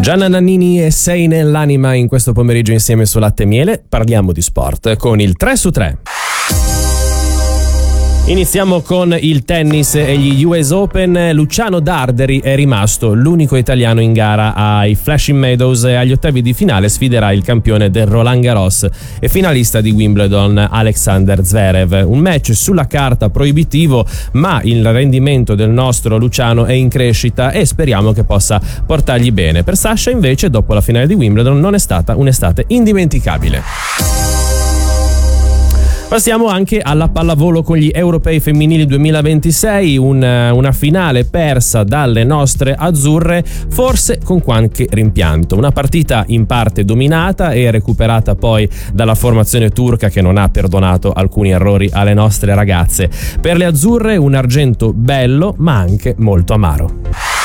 Gianna Nannini e Sei nell'anima in questo pomeriggio insieme su Latte e Miele. Parliamo di sport con il 3 su 3. Iniziamo con il tennis e gli US Open. Luciano Darderi è rimasto l'unico italiano in gara ai Flushing Meadows e agli ottavi di finale sfiderà il campione del Roland Garros e finalista di Wimbledon Alexander Zverev. Un match sulla carta proibitivo, ma il rendimento del nostro Luciano è in crescita e speriamo che possa portargli bene. Per Sasha invece, dopo la finale di Wimbledon, non è stata un'estate indimenticabile. Passiamo anche alla pallavolo con gli europei femminili 2026, una finale persa dalle nostre azzurre, forse con qualche rimpianto. Una partita in parte dominata e recuperata poi dalla formazione turca che non ha perdonato alcuni errori alle nostre ragazze. Per le azzurre un argento bello ma anche molto amaro.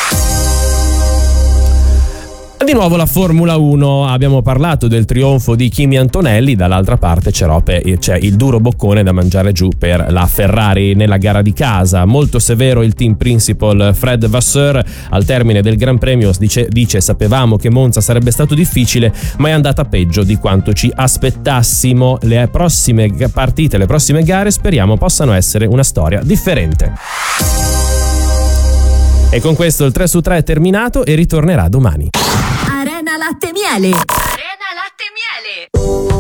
Di nuovo la Formula 1, abbiamo parlato del trionfo di Kimi Antonelli, dall'altra parte c'è il duro boccone da mangiare giù per la Ferrari nella gara di casa. Molto severo il team principal Fred Vasseur al termine del Gran Premio, dice sapevamo che Monza sarebbe stato difficile ma è andata peggio di quanto ci aspettassimo. Le prossime partite, le prossime gare speriamo possano essere una storia differente. E con questo il 3 su 3 è terminato e ritornerà domani. Arena Latte e Miele. Arena Latte e Miele.